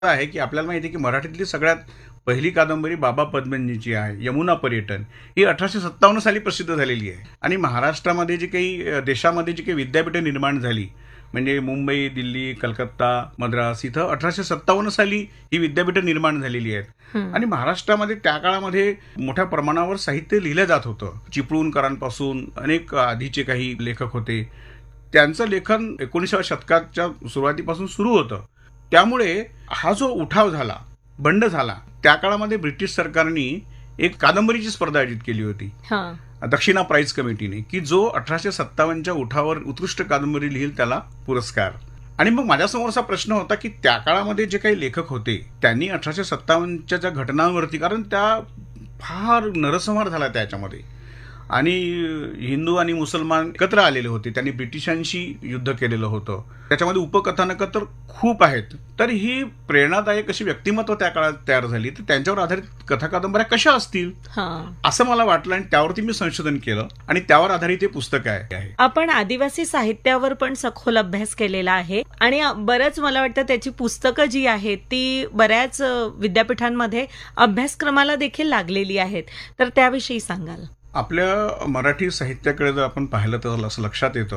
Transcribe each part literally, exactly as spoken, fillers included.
आहे की आपल्याला माहिती आहे की मराठीतली सगळ्यात पहिली कादंबरी बाबा पद्मनजीची आहे, यमुना पर्यटन. ही अठराशे सत्तावन्न साली प्रसिद्ध झालेली आहे. आणि महाराष्ट्रामध्ये जी काही देशामध्ये जी काही विद्यापीठे निर्माण झाली, म्हणजे मुंबई, दिल्ली, कलकत्ता, मद्रास, इथं अठराशे सत्तावन्न साली ही विद्यापीठे निर्माण झालेली आहेत. आणि महाराष्ट्रामध्ये त्या काळामध्ये मोठ्या प्रमाणावर साहित्य लिहिलं जात होतं. चिपळूणकरांपासून अनेक आधीचे काही लेखक होते, त्यांचं लेखन एकोणीसाव्या शतकाच्या सुरुवातीपासून सुरू होतं. त्यामुळे हा जो उठाव झाला, बंड झाला, त्या काळामध्ये ब्रिटिश सरकारने एक कादंबरीची स्पर्धा आयोजित केली होती दक्षिणा प्राइज कमिटीने, की जो अठराशे सत्तावन्नच्या उठावावर उत्कृष्ट कादंबरी लिहिल त्याला पुरस्कार. आणि मग माझ्यासमोर असा प्रश्न होता की त्या काळामध्ये जे काही लेखक होते त्यांनी अठराशे सत्तावन्नच्या ज्या घटनांवरती, कारण त्या फार नरसंहार झाला त्याच्यामध्ये, आणि हिंदू आणि मुसलमान एकत्र आलेले होते, त्यांनी ब्रिटिशांशी युद्ध केलेलं होतं, त्याच्यामध्ये उपकथानकं तर खूप आहेत. तर ही प्रेरणादायक अशी व्यक्तिमत्व त्या काळात तयार झाली, तर त्यांच्यावर आधारित कथा कादंबऱ्या कशा असतील असं मला वाटलं, आणि त्यावरती मी संशोधन केलं आणि त्यावर आधारित हे पुस्तक आहे. आपण आदिवासी साहित्यावर पण सखोल अभ्यास केलेला आहे आणि बरंच मला वाटतं त्याची पुस्तकं जी आहेत ती बऱ्याच विद्यापीठांमध्ये अभ्यासक्रमाला देखील लागलेली आहेत, तर त्याविषयी सांगाल? आपल्या मराठी साहित्याकडे जर आपण पाहिलं तर असं लक्षात येतं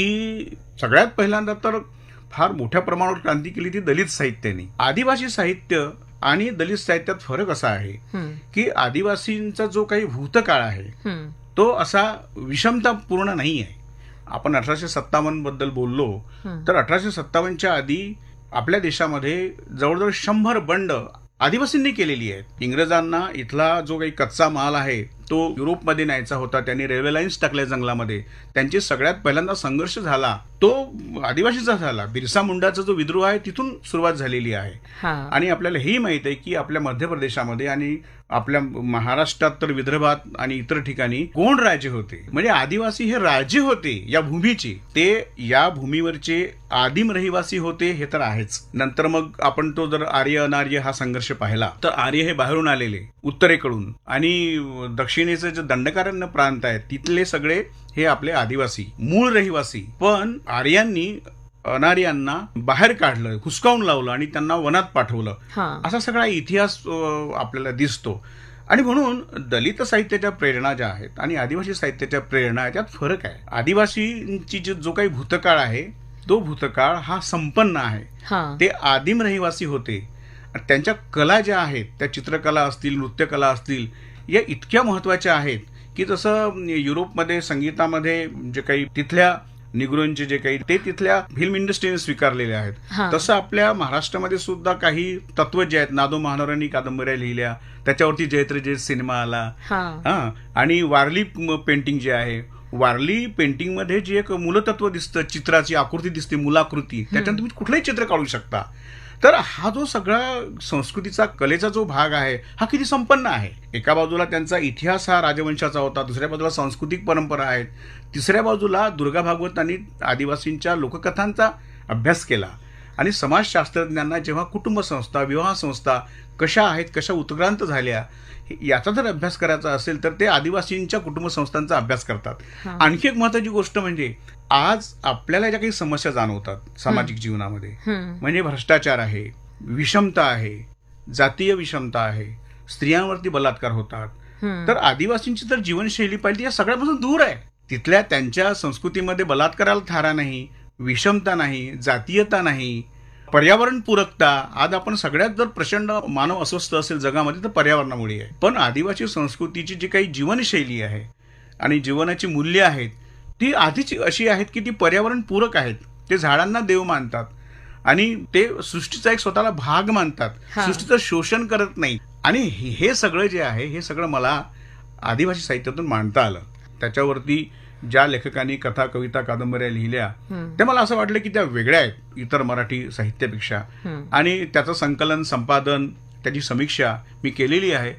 की सगळ्यात पहिल्यांदा तर फार मोठ्या प्रमाणावर क्रांती केली ती दलित साहित्याने. आदिवासी साहित्य आणि दलित साहित्यात फरक असा आहे की आदिवासींचा जो काही भूतकाळ आहे तो असा विषमतापूर्ण नाही आहे. आपण अठराशे सत्तावन्न बद्दल बोललो तर अठराशे सत्तावन्नच्या आधी आपल्या देशामध्ये जवळजवळ शंभर बंड आदिवासींनी केलेली आहेत. इंग्रजांना इथला जो काही कच्चा माल आहे तो युरोपमध्ये न्यायचा होता, त्यांनी रेल्वे लाईन्स टाकल्या जंगलामध्ये. त्यांची सगळ्यात पहिल्यांदा संघर्ष झाला तो आदिवासीचा झाला. बिरसा मुंडाचा जो विद्रोह आहे तिथून सुरुवात झालेली आहे. आणि आपल्याला हेही माहित आहे की आपल्या मध्य प्रदेशामध्ये आणि आपल्या महाराष्ट्रात तर विदर्भात आणि इतर ठिकाणी कोण राजे होते, म्हणजे आदिवासी हे राजे होते या भूमीचे, ते या भूमीवरचे आदिम रहिवासी होते हे तर आहेच. नंतर मग आपण तो जर आर्य अनार्य हा संघर्ष पाहिला तर आर्य हे बाहेरून आलेले उत्तरेकडून, आणि दक्षिणेचे जे दंडकारण्य प्रांत आहेत तिथले सगळे हे आपले आदिवासी मूळ रहिवासी. पण आर्यांनी अनार्यांना बाहेर काढलं, हुसकावून लावलं आणि त्यांना वनात पाठवलं, असा सगळा इतिहास आपल्याला दिसतो. आणि म्हणून दलित साहित्याच्या प्रेरणा ज्या आहेत आणि आदिवासी साहित्याच्या प्रेरणा त्यात फरक आहे. आदिवासींची जो काही भूतकाळ आहे तो भूतकाळ हा संपन्न आहे, ते आदिम रहिवासी होते. त्यांच्या कला ज्या आहेत त्या चित्रकला असतील, नृत्यकला असतील, या इतक्या महत्वाच्या आहेत की जसं युरोपमध्ये संगीतामध्ये जे काही तिथल्या निग्रोंचे जे काही ते तिथल्या फिल्म इंडस्ट्रीने स्वीकारलेले आहेत, तसं आपल्या महाराष्ट्रामध्ये सुद्धा काही तत्व जे आहेत, नादो महानोरांनी कादंबऱ्या लिहिल्या, त्याच्यावरती जयत्र जय सिनेमा आला. हा, आणि वारली पेंटिंग जे आहे, वारली पेंटिंग मध्ये जे एक मूलतत्व दिसतं, चित्राची आकृती दिसते, मूलाकृती, त्याच्यात तुम्ही कुठलंही चित्र काढू शकता. तर हा जो सगळा संस्कृतीचा कलेचा जो भाग आहे हा किती संपन्न आहे. एका बाजूला त्यांचा इतिहास हा राजवंशाचा होता, दुसऱ्या बाजूला सांस्कृतिक परंपरा आहेत, तिसऱ्या बाजूला दुर्गा भागवतांनी आदिवासींच्या लोककथांचा अभ्यास केला. आणि समाजशास्त्रज्ञांना जेव्हा कुटुंब संस्था, विवाह संस्था कशा आहेत, कशा उत्क्रांत झाल्या, याचा जर अभ्यास करायचा असेल तर ते आदिवासींच्या कुटुंब संस्थांचा अभ्यास करतात. आणखी एक महत्वाची गोष्ट म्हणजे आज आपल्याला ज्या काही समस्या जाणवतात सामाजिक जीवनामध्ये, म्हणजे भ्रष्टाचार आहे, विषमता आहे, जातीय विषमता आहे, स्त्रियांवरती बलात्कार होतात, तर आदिवासींची तर जीवनशैली पाहिली या सगळ्यापासून दूर आहे. तिथल्या त्यांच्या संस्कृतीमध्ये बलात्काराला थारा नाही, विषमता नाही, जातीयता नाही, पर्यावरण पूरकता. आज आपण सगळ्यात जर प्रचंड मानव अस्वस्थ असेल जगामध्ये तर पर्यावरणामुळे आहे. पण आदिवासी संस्कृतीची जी काही जीवनशैली आहे आणि जीवनाची मूल्य आहेत ती आधीच अशी आहेत की ती पर्यावरण पूरक आहेत. ते झाडांना देव मानतात आणि ते सृष्टीचा एक स्वतःला भाग मानतात, सृष्टीचं शोषण करत नाही. आणि हे सगळं जे आहे हे सगळं मला आदिवासी साहित्यातून मांडता आलं. त्याच्यावरती ज्या लेखकांनी कथा, कविता, कादंबऱ्या लिहिल्या ते मला असं वाटलं की त्या वेगळ्या आहेत इतर मराठी साहित्यापेक्षा. आणि त्याचं संकलन, संपादन, त्याची समीक्षा मी केलेली आहे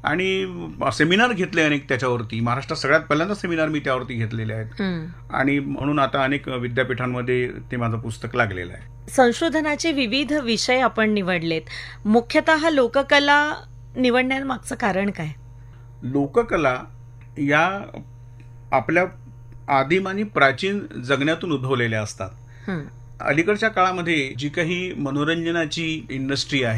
आणि सेमिनार घेतले अनेक त्याच्यावरती. महाराष्ट्रात सगळ्यात पहिल्यांदा सेमिनार मी त्यावरती घेतलेले आहेत आणि म्हणून आता अनेक विद्यापीठांमध्ये ते माझं पुस्तक लागलेलं आहे. संशोधनाचे विविध विषय आपण निवडलेत, मुख्यतः लोककला निवडण्यामागचं कारण काय? लोककला या आपल्या आदिम आणि प्राचीन जगण्यातून उद्भवलेल्या असतात. अलीकडच्या काळामध्ये जी काही मनोरंजनाची इंडस्ट्री आहे